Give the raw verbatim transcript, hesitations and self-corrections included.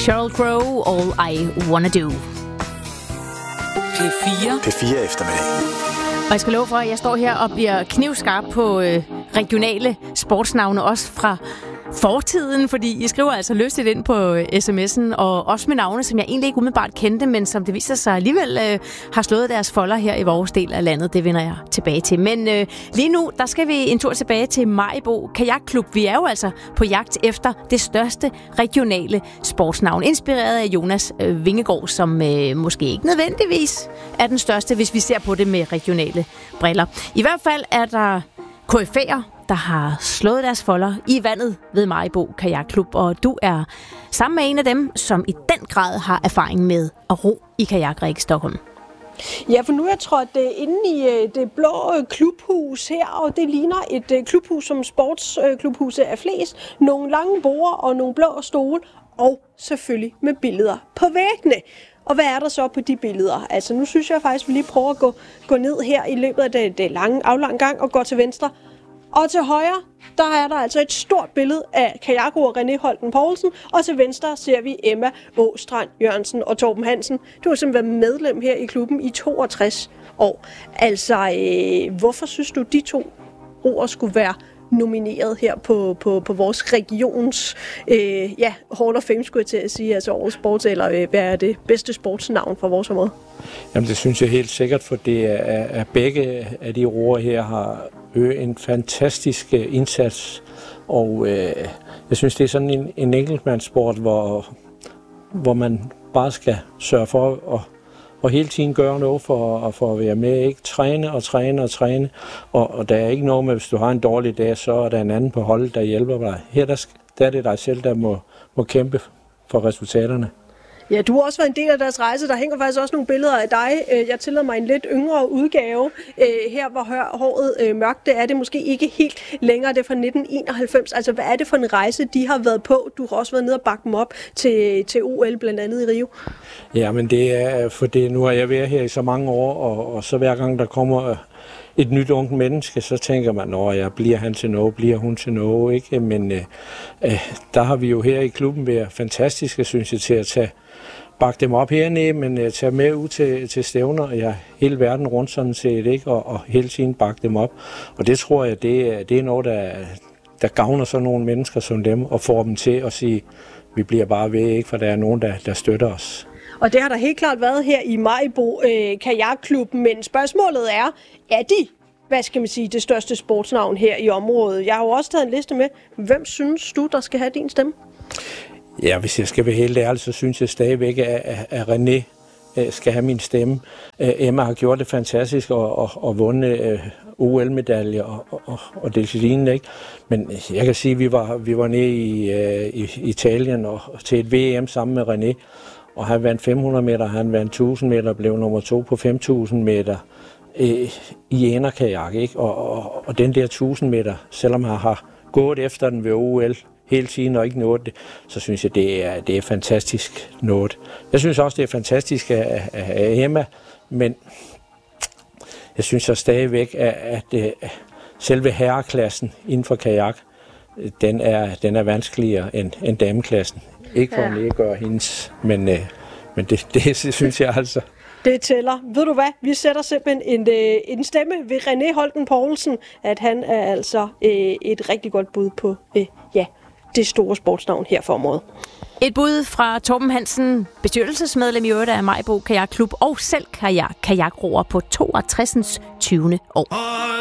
Sheryl Crow, All I Wanna Do. P fire. P fire eftermiddag. Og jeg skal love for, at jeg står her og bliver knivskarp på øh, regionale sportsnavne, også fra fortiden, fordi I skriver altså lystigt ind på sms'en, og også med navne, som jeg egentlig ikke umiddelbart kendte, men som det viser sig alligevel øh, har slået deres folder her i vores del af landet. Det vender jeg tilbage til. Men øh, lige nu, der skal vi en tur tilbage til Maribo Kajakklub. Vi er jo altså på jagt efter det største regionale sportsnavn, inspireret af Jonas øh, Vingegaard, som øh, måske ikke nødvendigvis er den største, hvis vi ser på det med regionale briller. I hvert fald er der K F A'er, der har slået deres folder i vandet ved Maribo Kajakklub, og du er sammen med en af dem, som i den grad har erfaring med at ro i kajakræk Stockholm. Ja, for nu er jeg trådt inde i det blå klubhus her, og det ligner et klubhus, som sportsklubhuset er flest. Nogle lange borde og nogle blå stole, og selvfølgelig med billeder på væggene. Og hvad er der så på de billeder? Altså nu synes jeg faktisk, at vi lige prøver at gå, gå ned her i løbet af det, det lange, aflange gang og gå til venstre. Og til højre, der er der altså et stort billede af kajakroer René Holten Poulsen, og til venstre ser vi Emma Åstrand Jørgensen og Torben Hansen. Du har simpelthen været medlem her i klubben i toogtres år. Altså, øh, hvorfor synes du, de to roer skulle være nomineret her på, på, på vores regions øh, ja, Hall of Fame, skulle jeg til at sige, altså årets sports, eller øh, hvad er det bedste sportsnavn for vores område? Jamen det synes jeg helt sikkert, for det er, at begge af de roer her har øget en fantastisk indsats, og øh, jeg synes det er sådan en, en enkeltmandssport, hvor, hvor man bare skal sørge for at og hele tiden gøre noget for, for at være med, ikke? Træne og træne og træne, og, og der er ikke noget med, hvis du har en dårlig dag, så er der en anden på holdet, der hjælper dig. Her der, der er det dig selv, der må, må kæmpe for resultaterne. Ja, du har også været en del af deres rejse. Der hænger faktisk også nogle billeder af dig. Jeg tillader mig en lidt yngre udgave. Her, hvor håret mørkt, det er det måske ikke helt længere. Det er fra nitten enoghalvfems. Altså, hvad er det for en rejse, de har været på? Du har også været nede og bakke dem op til, til O L, blandt andet i Rio. Ja, men det er, for det, nu har jeg været her i så mange år, og, og så hver gang der kommer et nyt ungt menneske, så tænker man, at jeg bliver han til noget, bliver hun til noget, ikke? Men øh, der har vi jo her i klubben været fantastiske, synes jeg, til at tage bakke dem op hernede, men uh, tage med ud til, til stævner, ja, hele verden rundt sådan set, ikke? Og, og hele tiden bakke dem op. Og det tror jeg, det, det er noget, der, der gavner sådan nogle mennesker som dem, og får dem til at sige, vi bliver bare ved, ikke? For der er nogen, der, der støtter os. Og det har der helt klart været her i Maribo øh, Kajakklub, men spørgsmålet er, er de, hvad skal man sige, det største sportsnavn her i området? Jeg har jo også taget en liste med. Hvem synes du, der skal have din stemme? Ja, hvis jeg skal være helt ærlig, så synes jeg stadigvæk, at, at René skal have min stemme. Emma har gjort det fantastisk og, og, og vundet O L-medaljer og, og, og det lignende, ikke? Men jeg kan sige, at vi var, vi var nede i, i Italien og til et V M sammen med René, og han vandt fem hundrede meter, han vandt tusind meter, blev nummer to på fem tusind meter øh, i enerkajak, ikke? Og, og, og den der tusind meter, selvom han har gået efter den ved O L hele tiden og ikke nået det, så synes jeg, det er, det er fantastisk nået. Jeg synes også, det er fantastisk af, af Emma, men jeg synes så stadigvæk, at, at, at selve herreklassen inden for kajak, den er, den er vanskeligere end, end dameklassen. Ikke for ja. at nedgøre hendes, men, øh, men det, det synes jeg altså. Det tæller. Ved du hvad? Vi sætter simpelthen en, en stemme ved René Holten Poulsen, at han er altså øh, et rigtig godt bud på øh, ja, det store sportsnavn her for området. Et bud fra Torben Hansen, bestyrelsesmedlem i øvrigt af Maribo Kajakklub og selv kajak, kajakroer på toogtres. tyvende år.